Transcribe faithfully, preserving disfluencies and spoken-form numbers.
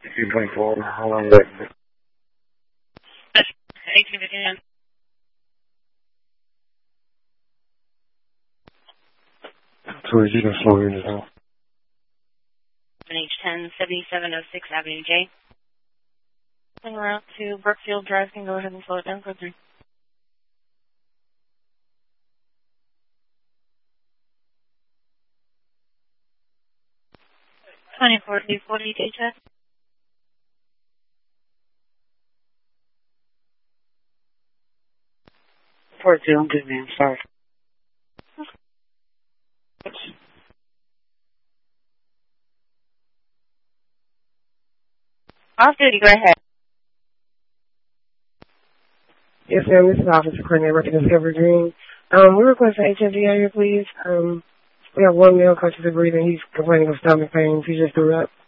two twenty-four, how long is that? eighteen fifty-nine. So is you can slow units down. H ten seventy-seven oh six Avenue J. En route to Brookfield Drive, can go ahead and slow it down, code three. twenty-four two forty, J check. four two, I'm good, man. Sorry. Off duty, go ahead. Yes, ma'am. This is Officer Coordinator working in Evergreen. Um, we request an H M D out here, please. Um, we have one male conscious of breathing. He's complaining of stomach pains. He just threw up.